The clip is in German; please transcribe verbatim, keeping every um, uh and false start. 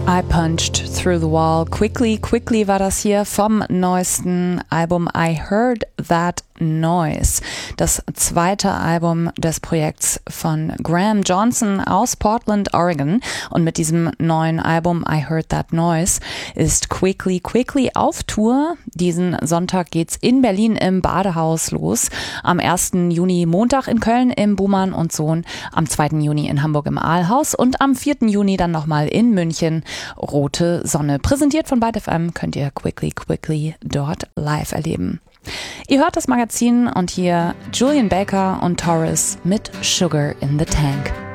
I Punched Through the Wall. Quickly, quickly war das hier vom neuesten Album I Heard That Noise. Das zweite Album des Projekts von Graham Johnson aus Portland, Oregon. Und mit diesem neuen Album I Heard That Noise ist Quickly, quickly auf Tour. Diesen Sonntag geht's in Berlin im Badehaus los. Am ersten Juni Montag in Köln im Buhmann und Sohn. Am zweiten Juni in Hamburg im Aalhaus. Und am vierten Juni dann nochmal in München. Rote Sonne. Präsentiert von Byte F M könnt ihr Quickly, quickly dort live erleben. Ihr hört das Magazin und hier Julian Baker und Taurus mit Sugar in the Tank.